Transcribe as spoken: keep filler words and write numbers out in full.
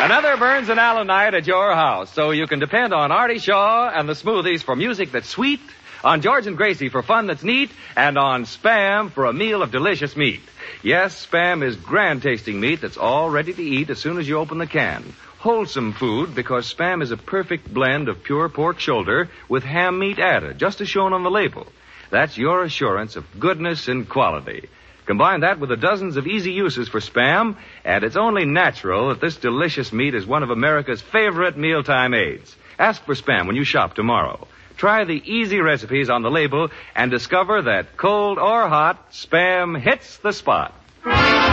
Another Burns and Allen night at your house, so you can depend on Artie Shaw and the Smoothies for music that's sweet, on George and Gracie for fun that's neat, and on Spam for a meal of delicious meat. Yes, Spam is grand-tasting meat that's all ready to eat as soon as you open the can. Wholesome food because Spam is a perfect blend of pure pork shoulder with ham meat added, just as shown on the label. That's your assurance of goodness and quality. Combine that with the dozens of easy uses for Spam, and it's only natural that this delicious meat is one of America's favorite mealtime aids. Ask for Spam when you shop tomorrow. Try the easy recipes on the label and discover that cold or hot, Spam hits the spot.